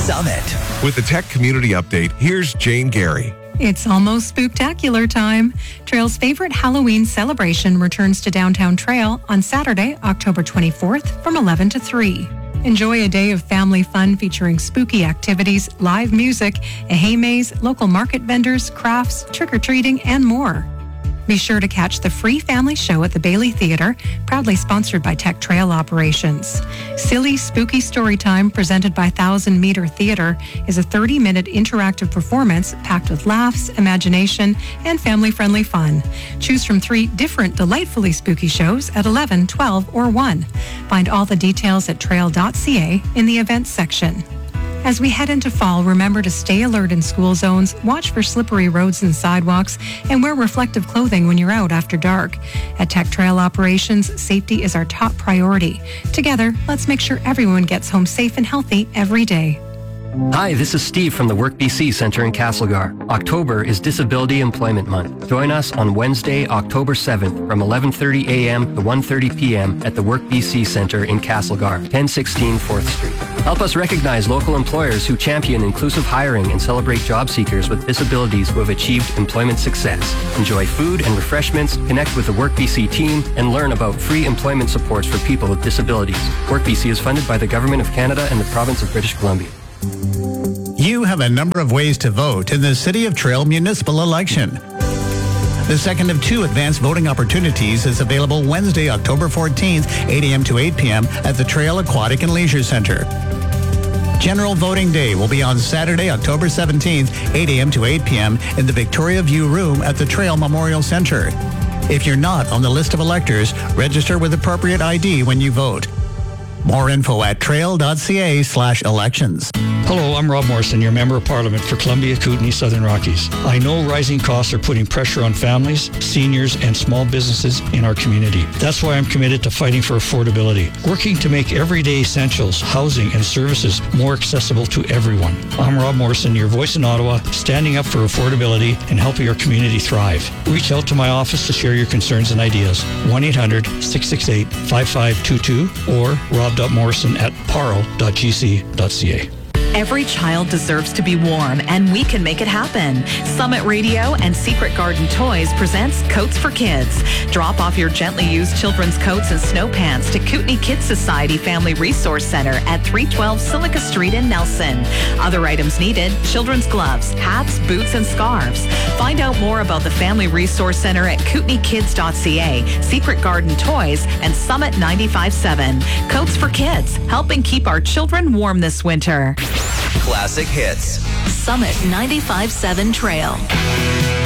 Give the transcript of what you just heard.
Summit. With the Tech Community Update, here's Jane Gary. It's almost spooktacular time. Trail's favorite Halloween celebration returns to Downtown Trail on Saturday, October 24th from 11 to 3. Enjoy a day of family fun featuring spooky activities, live music, a hay maze, local market vendors, crafts, trick-or-treating, and more. Be sure to catch the free family show at the Bailey Theatre, proudly sponsored by Tech Trail Operations. Silly Spooky Storytime, presented by 1000 Meter Theatre, is a 30-minute interactive performance packed with laughs, imagination, and family-friendly fun. Choose from 3 different delightfully spooky shows at 11, 12, or 1. Find all the details at trail.ca in the events section. As we head into fall, remember to stay alert in school zones, watch for slippery roads and sidewalks, and wear reflective clothing when you're out after dark. At Tech Trail Operations, safety is our top priority. Together, let's make sure everyone gets home safe and healthy every day. Hi, this is Steve from the Work BC Centre in Castlegar. October is Disability Employment Month. Join us on Wednesday, October 7th from 11:30 a.m. to 1:30 p.m. at the Work BC Centre in Castlegar, 1016 4th Street. Help us recognize local employers who champion inclusive hiring and celebrate job seekers with disabilities who have achieved employment success. Enjoy food and refreshments, connect with the Work BC team, and learn about free employment supports for people with disabilities. Work BC is funded by the Government of Canada and the Province of British Columbia. You have a number of ways to vote in the City of Trail municipal election. The second of 2 advanced voting opportunities is available Wednesday, October 14th, 8 a.m. to 8 p.m. at the Trail Aquatic and Leisure Center. General Voting Day will be on Saturday, October 17th, 8 a.m. to 8 p.m. in the Victoria View Room at the Trail Memorial Center. If you're not on the list of electors, register with appropriate ID when you vote. More info at trail.ca/elections. Hello, I'm Rob Morrison, your Member of Parliament for Columbia, Kootenay, Southern Rockies. I know rising costs are putting pressure on families, seniors, and small businesses in our community. That's why I'm committed to fighting for affordability, working to make everyday essentials, housing, and services more accessible to everyone. I'm Rob Morrison, your voice in Ottawa, standing up for affordability and helping our community thrive. Reach out to my office to share your concerns and ideas. 1-800-668-5522 or rob.morrison@parle.gc.ca. Every child deserves to be warm, and we can make it happen. Summit Radio and Secret Garden Toys presents Coats for Kids. Drop off your gently used children's coats and snow pants to Kootenay Kids Society Family Resource Center at 312 Silica Street in Nelson. Other items needed: children's gloves, hats, boots, and scarves. Find out more about the Family Resource Center at kootenaykids.ca, Secret Garden Toys, and Summit 95.7. Coats for Kids, helping keep our children warm this winter. Classic hits. Summit 95.7 Trail.